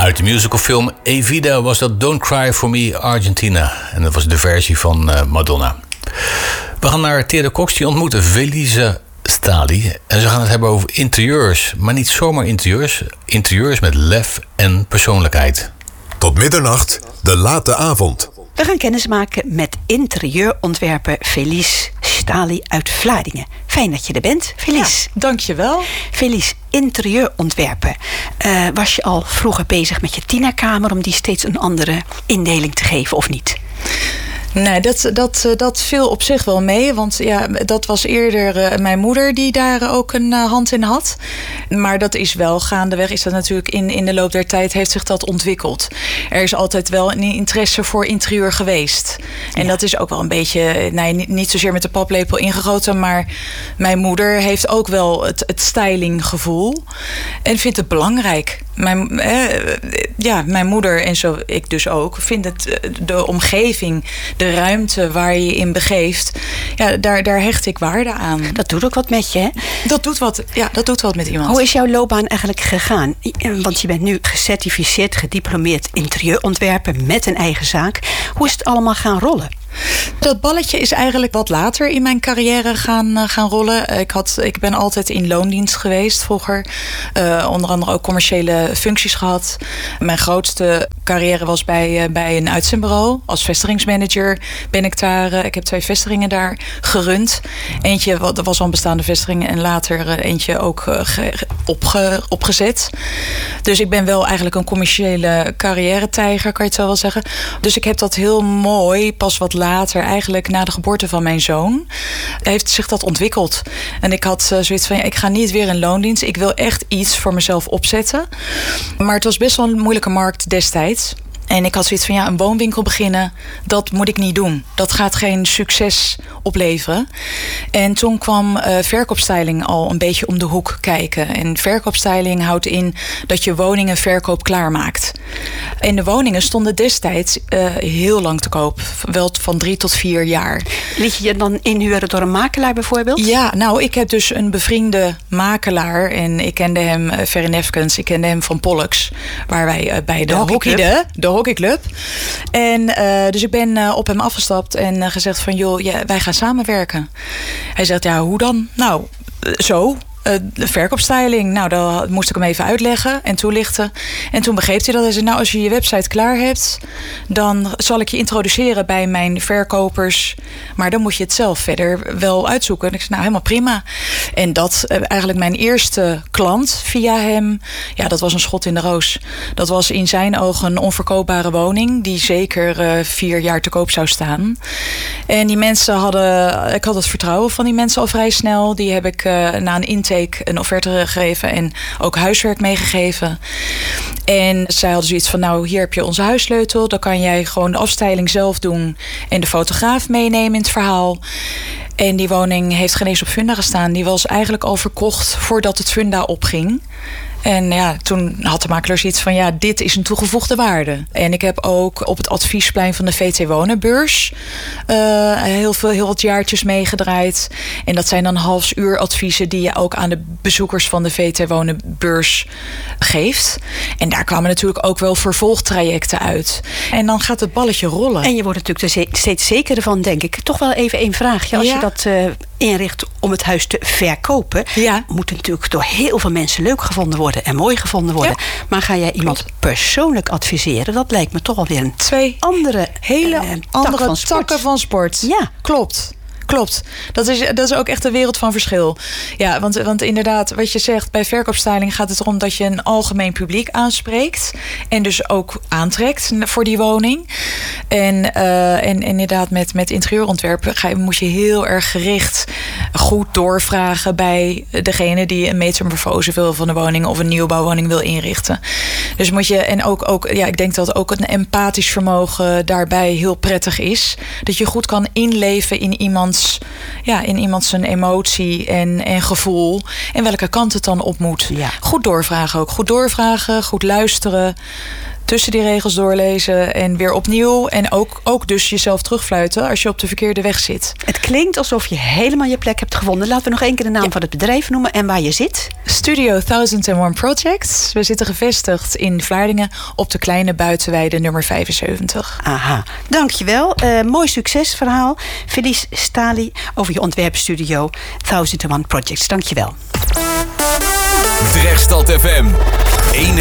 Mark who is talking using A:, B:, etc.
A: Uit de musicalfilm Evita was dat Don't Cry For Me Argentina. En dat was de versie van Madonna. We gaan naar Thea de Cox, die ontmoeten Felice Stali. En ze gaan het hebben over interieurs. Maar niet zomaar interieurs. Interieurs met lef en persoonlijkheid.
B: Tot middernacht, de late avond.
C: We gaan kennismaken met interieurontwerper Felice Stali uit Vlaardingen. Fijn dat je er bent, Felice.
D: Ja, dankjewel.
C: Felice, interieurontwerper. Was je al vroeger bezig met je tienerkamer om die steeds een andere indeling te geven of niet?
D: Nee, dat viel op zich wel mee. Want ja, dat was eerder mijn moeder die daar ook een hand in had. Maar dat is wel gaandeweg. Is dat natuurlijk in de loop der tijd heeft zich dat ontwikkeld. Er is altijd wel een interesse voor interieur geweest. En dat is ook wel een beetje, niet zozeer met de paplepel ingegoten. Maar mijn moeder heeft ook wel het stylinggevoel. En vindt het belangrijk. Mijn moeder en zo ik dus ook vindt het de omgeving, de ruimte waar je in begeeft, ja, daar hecht ik waarde aan.
C: Dat doet ook wat met je, hè?
D: Dat doet wat met iemand.
C: Hoe is jouw loopbaan eigenlijk gegaan? Want je bent nu gecertificeerd, gediplomeerd interieurontwerper met een eigen zaak. Hoe is het allemaal gaan rollen?
D: Dat balletje is eigenlijk wat later in mijn carrière gaan rollen. Ik ben altijd in loondienst geweest vroeger. Onder andere ook commerciële functies gehad. Mijn grootste carrière was bij een uitzendbureau. Als vestigingsmanager ben ik daar. Ik heb 2 vestigingen daar gerund. Eentje, dat was al een bestaande vestiging. En later eentje ook opgezet. Dus ik ben wel eigenlijk een commerciële carrière-tijger, kan je het zo wel zeggen. Dus ik heb dat heel mooi, pas wat later, eigenlijk na de geboorte van mijn zoon, heeft zich dat ontwikkeld. En ik had zoiets van, ik ga niet weer in loondienst. Ik wil echt iets voor mezelf opzetten. Maar het was best wel een moeilijke markt destijds. En ik had zoiets van, een woonwinkel beginnen, dat moet ik niet doen. Dat gaat geen succes opleveren. En toen kwam verkoopstyling al een beetje om de hoek kijken. En verkoopstyling houdt in dat je woningen verkoop klaarmaakt. En de woningen stonden destijds heel lang te koop. Wel van 3 tot 4 jaar.
C: Liet je je dan inhuren door een makelaar bijvoorbeeld?
D: Ja, nou, ik heb dus een bevriende makelaar. En ik kende hem, Ferry Nefkens, ik kende hem van Pollux. Waar wij bij de hockeyclub. En dus ik ben op hem afgestapt en gezegd van, joh, wij gaan samenwerken. Hij zegt, ja, hoe dan? Nou, zo. De verkoopstyling, nou, dat moest ik hem even uitleggen en toelichten. En toen begreep hij dat. Hij zei, nou, als je je website klaar hebt, dan zal ik je introduceren bij mijn verkopers. Maar dan moet je het zelf verder wel uitzoeken. En ik zei, nou, helemaal prima. En dat eigenlijk mijn eerste klant via hem, ja, dat was een schot in de roos. Dat was in zijn ogen een onverkoopbare woning die zeker 4 jaar te koop zou staan. En die mensen ik had het vertrouwen van die mensen al vrij snel. Die heb ik na een intake een offerte gegeven en ook huiswerk meegegeven. En zij hadden zoiets van, nou, hier heb je onze huissleutel. Dan kan jij gewoon de afstyling zelf doen en de fotograaf meenemen in het verhaal. En die woning heeft geen eens op Funda gestaan. Die was eigenlijk al verkocht voordat het Funda opging. En ja, toen had de makelaar zoiets van, ja, dit is een toegevoegde waarde. En ik heb ook op het adviesplein van de VT Wonenbeurs heel wat jaartjes meegedraaid. En dat zijn dan halfsuur adviezen die je ook aan de bezoekers van de VT Wonenbeurs geeft. En daar kwamen natuurlijk ook wel vervolgtrajecten uit. En dan gaat het balletje rollen.
C: En je wordt natuurlijk er steeds zekerder van, denk ik. Toch wel even één vraagje. Als je dat inricht om het huis te verkopen, moet het natuurlijk door heel veel mensen leuk gevonden worden en mooi gevonden worden. Ja. Maar ga jij iemand persoonlijk adviseren? Dat lijkt me toch alweer een
D: 2
C: andere
D: takken van sport.
C: Ja,
D: klopt. Dat is ook echt een wereld van verschil. Ja, want inderdaad, wat je zegt, bij verkoopstyling gaat het erom dat je een algemeen publiek aanspreekt. En dus ook aantrekt voor die woning. En inderdaad, met interieurontwerpen moet je heel erg gericht goed doorvragen bij degene die een metamorfose wil van de woning of een nieuwbouwwoning wil inrichten. Dus moet je, en ook ik denk dat ook een empathisch vermogen daarbij heel prettig is. Dat je goed kan inleven in iemands zijn emotie en gevoel. En welke kant het dan op moet. Ja. Goed doorvragen ook. Goed doorvragen, goed luisteren. tussen die regels doorlezen en weer opnieuw. En ook dus jezelf terugfluiten als je op de verkeerde weg zit.
C: Het klinkt alsof je helemaal je plek hebt gevonden. Laten we nog één keer de naam van het bedrijf noemen en waar je zit.
D: Studio 1001 Projects. We zitten gevestigd in Vlaardingen op de kleine buitenweide nummer 75.
C: Aha, dankjewel. Mooi succesverhaal. Felice Stali over je ontwerpstudio 1001 Projects. Dankjewel.
E: Drechtstad FM 91.